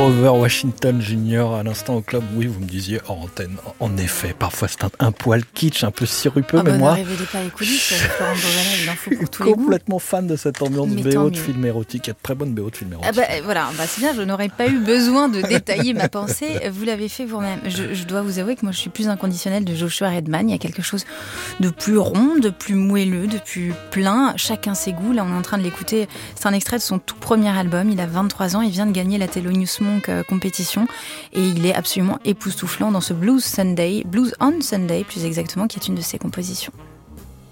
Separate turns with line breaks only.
Grover Washington Jr. à l'instant au club. Oui, vous me disiez hors antenne. En effet, parfois c'est un poil kitsch, un peu sirupeux, mais moi...
Ne révélez pas les coulisses, Florent Beauvanel, il en faut pour tous les goûts.
Complètement fan de cette ambiance
Mais
BO de film érotique. Il y a de très bonnes BO de films érotiques.
Voilà, c'est bien, je n'aurais pas eu besoin de détailler ma pensée. Vous l'avez fait vous-même. Je dois vous avouer que moi je suis plus inconditionnelle de Joshua Redman. Il y a quelque chose de plus rond, de plus moelleux, de plus plein. Chacun ses goûts. Là, on est en train de l'écouter. C'est un extrait de son tout premier album. Il a 23 ans. Il vient de gagner la Thelonious Monk compétition. Et il est absolument époustouflant dans ce Blues on Sunday, plus exactement, qui est une de ses compositions.